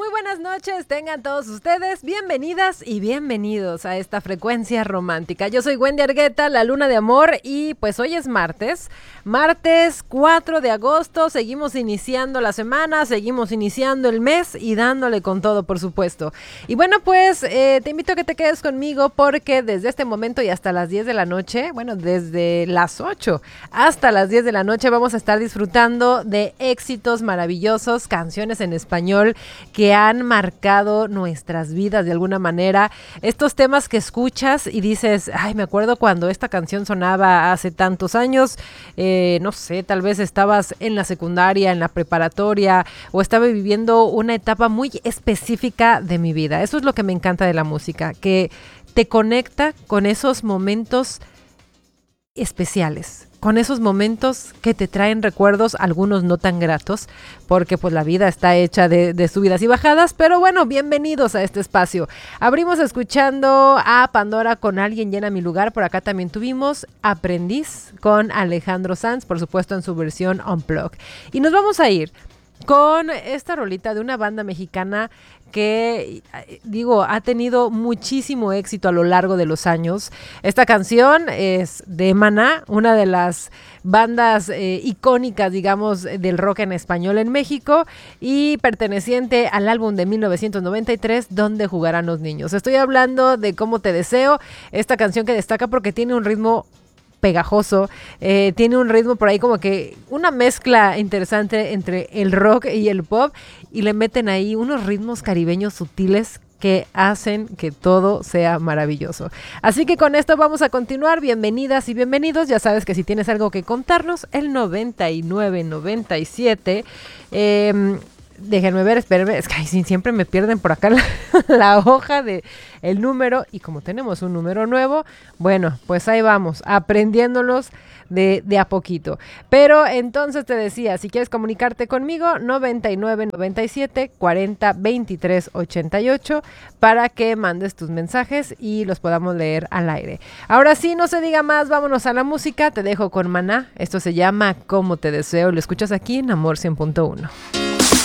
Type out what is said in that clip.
Muy buenas noches, tengan todos ustedes bienvenidas y bienvenidos a esta frecuencia romántica. Yo soy Wendy Argueta, la luna de amor, y pues hoy es martes 4 de agosto, seguimos iniciando la semana, seguimos iniciando el mes y dándole con todo, por supuesto. Y bueno, pues te invito a que te quedes conmigo porque desde este momento y hasta las 10 de la noche, bueno, desde las 8 hasta las 10 de la noche vamos a estar disfrutando de éxitos maravillosos, canciones en español que han marcado nuestras vidas de alguna manera. Estos temas que escuchas y dices, ay, me acuerdo cuando esta canción sonaba hace tantos años, no sé, tal vez estabas en la secundaria, en la preparatoria, o estaba viviendo una etapa muy específica de mi vida. Eso es lo que me encanta de la música, que te conecta con esos momentos especiales, con esos momentos que te traen recuerdos, algunos no tan gratos, porque pues la vida está hecha de subidas y bajadas, pero bueno, bienvenidos a este espacio. Abrimos escuchando a Pandora con Alguien llena mi lugar, por acá también tuvimos Aprendiz con Alejandro Sanz, por supuesto en su versión Unplugged. Y nos vamos a ir con esta rolita de una banda mexicana que, digo, ha tenido muchísimo éxito a lo largo de los años. Esta canción es de Maná, una de las bandas icónicas, digamos, del rock en español en México y perteneciente al álbum de 1993, Donde jugarán los niños. Estoy hablando de Cómo te deseo, esta canción que destaca porque tiene un ritmo pegajoso, tiene un ritmo por ahí como que una mezcla interesante entre el rock y el pop, y le meten ahí unos ritmos caribeños sutiles que hacen que todo sea maravilloso. Así que con esto vamos a continuar. Bienvenidas y bienvenidos. Ya sabes que si tienes algo que contarnos, el 9997. Déjenme ver, espérenme, es que siempre me pierden por acá la hoja de el número, y como tenemos un número nuevo, bueno, pues ahí vamos, aprendiéndolos de a poquito. Pero entonces te decía, si quieres comunicarte conmigo, 9997 40 23 88, para que mandes tus mensajes y los podamos leer al aire. Ahora sí, no se diga más, vámonos a la música, te dejo con Maná, esto se llama Cómo te deseo, lo escuchas aquí en Amor 100.1.